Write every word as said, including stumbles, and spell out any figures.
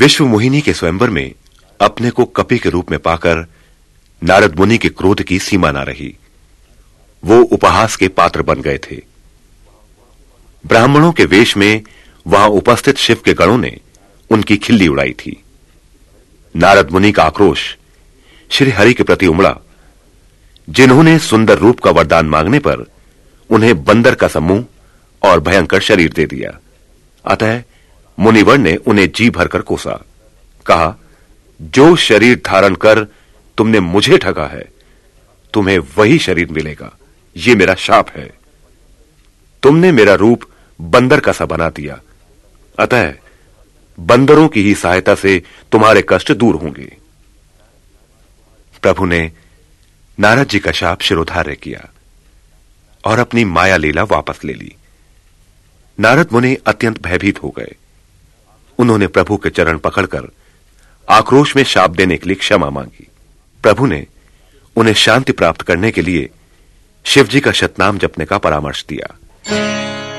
विश्व मोहिनी के स्वयंवर में अपने को कपि के रूप में पाकर नारद मुनि के क्रोध की सीमा न रही। वो उपहास के पात्र बन गए थे। ब्राह्मणों के वेश में वहां उपस्थित शिव के गणों ने उनकी खिल्ली उड़ाई थी। नारद मुनि का आक्रोश श्री हरि के प्रति उमड़ा, जिन्होंने सुंदर रूप का वरदान मांगने पर उन्हें बंदर का समूह और भयंकर शरीर दे दिया। अतः मुनिवर ने उन्हें जी भरकर कोसा, कहा, जो शरीर धारण कर तुमने मुझे ठगा है, तुम्हें वही शरीर मिलेगा। ये मेरा शाप है। तुमने मेरा रूप बंदर का सा बना दिया, अतः बंदरों की ही सहायता से तुम्हारे कष्ट दूर होंगे। प्रभु ने नारद जी का शाप शिरोधार्य किया और अपनी माया लीला वापस ले ली। नारद मुनि अत्यंत भयभीत हो गए। उन्होंने प्रभु के चरण पकड़कर आक्रोश में शाप देने के लिए क्षमा मांगी। प्रभु ने उन्हें शांति प्राप्त करने के लिए शिवजी का शतनाम जपने का परामर्श दिया।